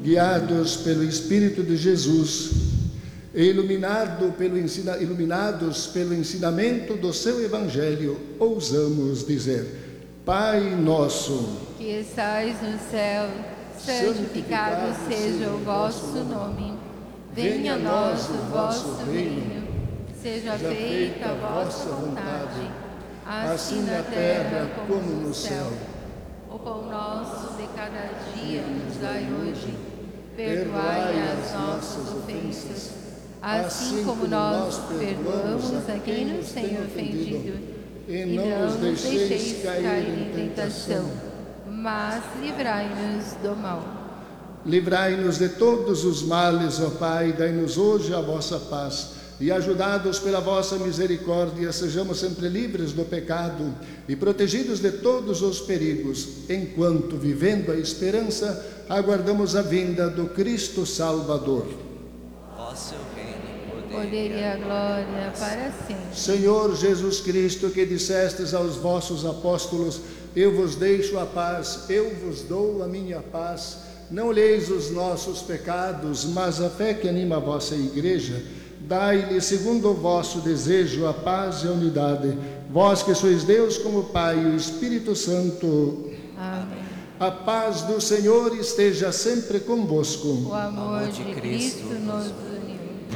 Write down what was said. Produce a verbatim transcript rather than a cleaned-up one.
guiados pelo Espírito de Jesus e iluminado pelo ensina, iluminados pelo ensinamento do seu Evangelho, ousamos dizer: Pai nosso, que estais no céu, santificado seja o vosso nome. Venha a nós o vosso reino. Seja feita a vossa vontade, assim na terra como no céu. O pão nosso de cada dia nos dai hoje. Perdoai as nossas ofensas, assim como nós perdoamos a quem nos tem ofendido. E não nos deixeis cair em tentação, mas livrai-nos do mal. Livrai-nos de todos os males, ó Pai, dai-nos hoje a vossa paz. E ajudados pela vossa misericórdia, sejamos sempre livres do pecado e protegidos de todos os perigos, enquanto, vivendo a esperança, aguardamos a vinda do Cristo Salvador. Vosso reino, Poder e a glória para sempre. Senhor Jesus Cristo, que dissestes aos vossos apóstolos: eu vos deixo a paz, eu vos dou a minha paz. Não olheis os nossos pecados, mas a fé que anima a vossa igreja. Dai-lhe, segundo o vosso desejo, a paz e a unidade. Vós que sois Deus como Pai e o Espírito Santo. Amém. A paz do Senhor esteja sempre convosco. O amor de Cristo nos